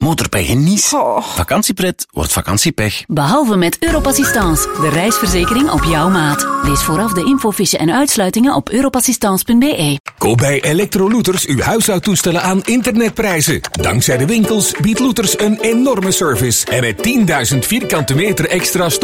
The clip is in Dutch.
motorpech en niets. Oh. Vakantiepret wordt vakantiepech. Behalve met Europassistance, de reisverzekering op jouw maat. Lees vooraf de infofiche en uitsluitingen op europassistance.be. Koop bij Electrolooters uw huishoudtoestellen aan internetprijzen. Dankzij de winkels biedt Looters een enorme service. En met 10.000 vierkante meter extra